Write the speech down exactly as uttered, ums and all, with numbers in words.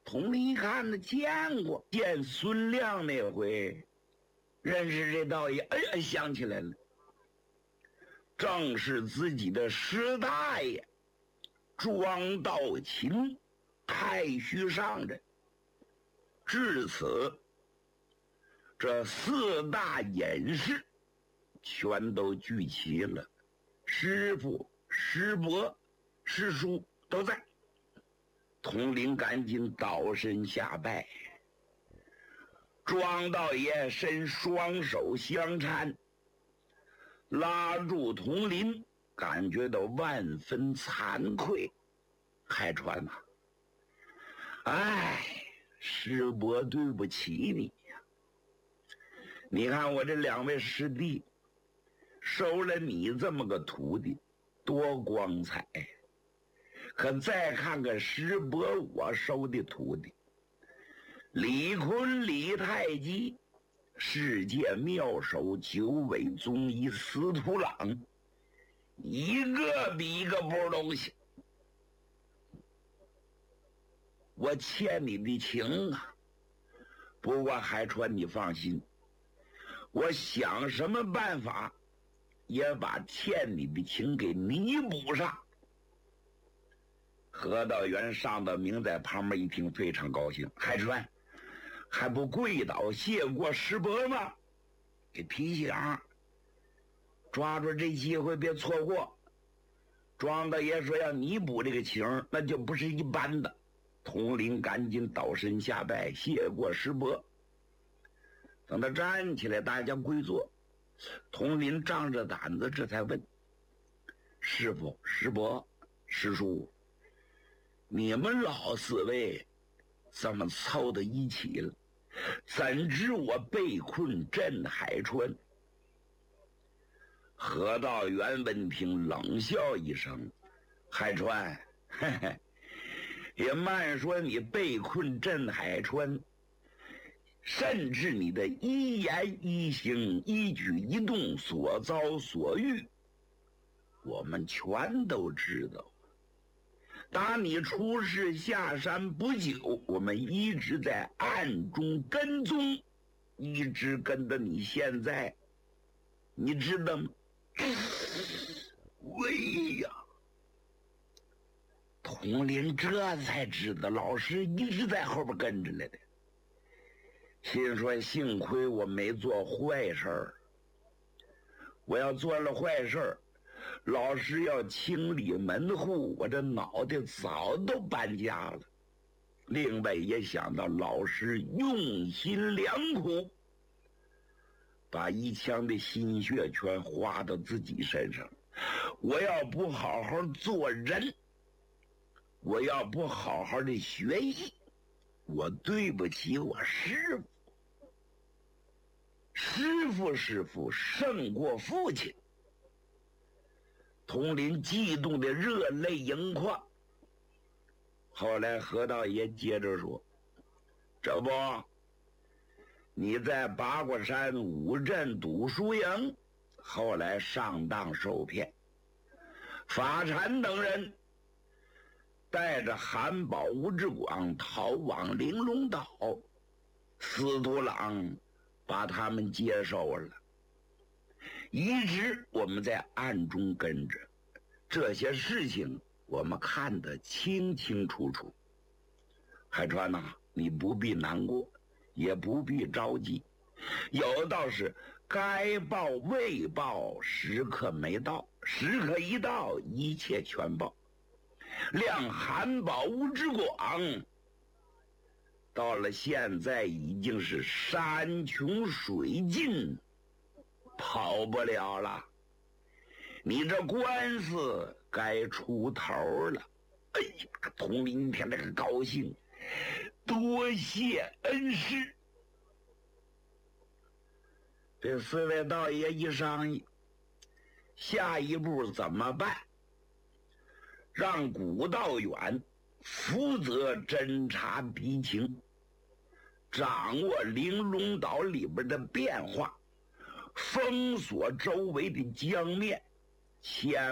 统领一看，他见过，见孙亮那回，认识这道爷，哎呀，想起来了，正是自己的师大爷庄道勤，太虚上任。至此，这四大隐士全都聚齐了，师傅、师伯、师叔都在。统领赶紧倒身下拜，庄道爷伸双手相搀，拉住统领，感觉到万分惭愧。海川呐、啊，哎，师伯对不起你呀！你看我这两位师弟收了你这么个徒弟，多光彩！可再看看师伯我收的徒弟，李坤、李太极，世界妙手九尾宗医司徒朗，一个比一个不是东西。我欠你的情啊！不过海川，你放心，我想什么办法也把欠你的情给弥补上。何道元、上道明在旁边一听，非常高兴。海川，还不跪倒谢过师伯吗？给提醒，抓住这机会别错过。庄大爷说要弥补这个情，那就不是一般的。统领赶紧倒身下拜，谢过师伯。等他站起来，大家归坐。统领仗着胆子，这才问：师傅、师伯、师叔，你们老四位怎么凑到一起了？怎知我被困镇海川？何道元闻听，冷笑一声：海川，嘿嘿，也慢说你被困镇海川，甚至你的一言一行、一举一动所遭所遇，我们全都知道。打你出世下山不久，我们一直在暗中跟踪，一直跟到你现在，你知道吗？喂呀！统领这才知道老师一直在后边跟着来的，心说幸亏我没做坏事儿，我要做了坏事儿，老师要清理门户，我这脑袋早都搬家了。另外也想到老师用心良苦，把一腔的心血全花到自己身上，我要不好好做人，我要不好好的学艺，我对不起我师父。师父师父胜过父亲。统领激动的热泪盈眶。后来何道爷接着说：这不，你在八卦山五镇赌输赢，后来上当受骗，法禅等人带着韩宝、吴志广逃往玲珑岛，司徒朗把他们接收了，一直我们在暗中跟着，这些事情我们看得清清楚楚。海川呐、啊，你不必难过，也不必着急，有道是该报未报，时刻没到，时刻一到，一切全报。亮韩宝、吴之广到了现在已经是山穷水尽，跑不了了，你这官司该出头了。哎呀，统领一天这个高兴，多谢恩师。这四位道爷一商议，下一步怎么办？让古道远负责侦察敌情，掌握玲珑岛里边的变化，封锁周围的江面，千